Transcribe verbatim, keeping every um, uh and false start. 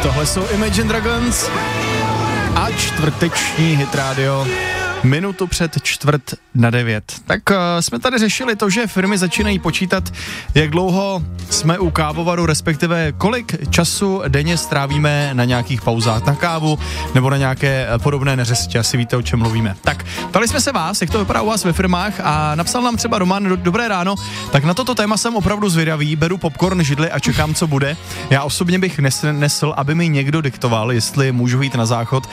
Tohle jsou Imagine Dragons a čtvrteční Hit Radio. Minutu před čtvrt na devět. Tak uh, jsme tady řešili to, že firmy začínají počítat, jak dlouho jsme u kávovaru, respektive kolik času denně strávíme na nějakých pauzách na kávu nebo na nějaké podobné neřesti. Asi víte, o čem mluvíme. Tak, ptali jsme se vás, jak to vypadá u vás ve firmách a napsal nám třeba Roman, do, dobré ráno, tak na toto téma jsem opravdu zvědavý, beru popcorn, židli a čekám, co bude. Já osobně bych nes, nesl, aby mi někdo diktoval, jestli můžu jít na záchod